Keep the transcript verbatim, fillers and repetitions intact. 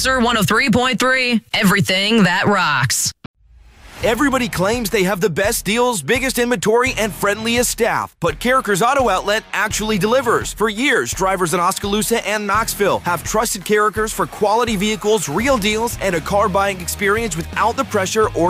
Chaser one oh three point three, everything that rocks. Everybody claims they have the best deals, biggest inventory, and friendliest staff, but Carrickers Auto Outlet actually delivers. For years, drivers in Oskaloosa and Knoxville have trusted Carrickers for quality vehicles, real deals, and a car buying experience without the pressure or